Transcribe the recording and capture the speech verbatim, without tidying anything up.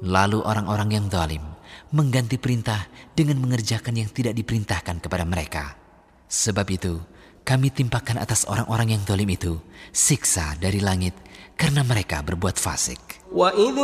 Lalu orang-orang yang zalim mengganti perintah dengan mengerjakan yang tidak diperintahkan kepada mereka. Sebab itu, kami timpakan atas orang-orang yang zalim itu siksa dari langit karena mereka berbuat fasik.